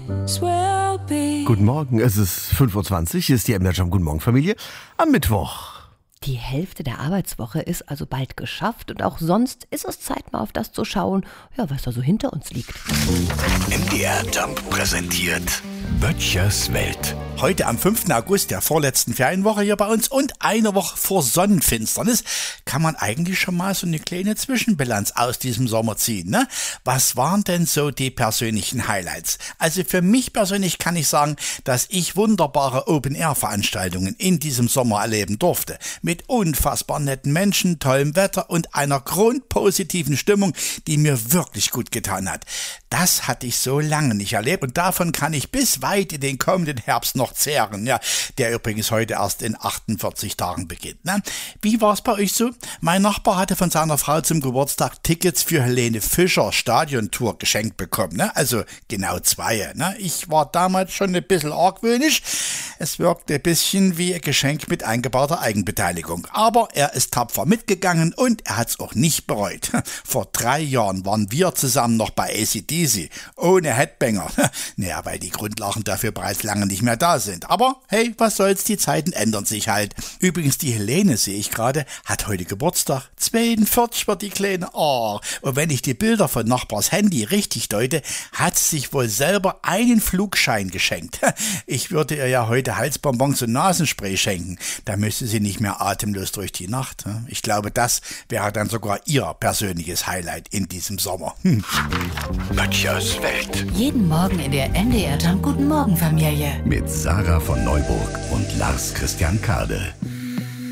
Guten Morgen, es ist 5:20 Uhr, hier ist die MDR Guten Morgen Familie am Mittwoch. Die Hälfte der Arbeitswoche ist also bald geschafft und auch sonst ist es Zeit, mal auf das zu schauen, ja, was da so hinter uns liegt. MDR Jump präsentiert Böttchers Welt. Heute am 5. August, der vorletzten Ferienwoche hier bei uns und eine Woche vor Sonnenfinsternis, kann man eigentlich schon mal so eine kleine Zwischenbilanz aus diesem Sommer ziehen, ne? Was waren denn so die persönlichen Highlights? Also für mich persönlich kann ich sagen, dass ich wunderbare Open-Air-Veranstaltungen in diesem Sommer erleben durfte. Mit unfassbar netten Menschen, tollem Wetter und einer grundpositiven Stimmung, die mir wirklich gut getan hat. Das hatte ich so lange nicht erlebt und davon kann ich bis weit in den kommenden Herbst noch zehren, ja, der übrigens heute erst in 48 Tagen beginnt. Ne? Wie war es bei euch so? Mein Nachbar hatte von seiner Frau zum Geburtstag Tickets für Helene Fischer Stadiontour geschenkt bekommen, ne? Also genau 2. Ne? Ich war damals schon ein bisschen argwöhnisch. Es wirkte ein bisschen wie ein Geschenk mit eingebauter Eigenbeteiligung. Aber er ist tapfer mitgegangen und er hat es auch nicht bereut. Vor 3 Jahren waren wir zusammen noch bei AC/DC, ohne Headbanger. Naja, weil die Grundlagen dafür bereits lange nicht mehr da sind. Aber hey, was soll's, die Zeiten ändern sich halt. Übrigens, die Helene, sehe ich gerade, hat heute Geburtstag. 42 wird die Kleine. Oh, und wenn ich die Bilder von Nachbars Handy richtig deute, hat sie sich wohl selber einen Flugschein geschenkt. Ich würde ihr ja heute Halsbonbons und Nasenspray schenken. Da müsste sie nicht mehr atemlos durch die Nacht. Ich glaube, das wäre dann sogar ihr persönliches Highlight in diesem Sommer. Böttchers Welt. Jeden Morgen in der MDR Jump Guten Morgen Familie. Mit Sarah von Neuburg und Lars Christian Kade.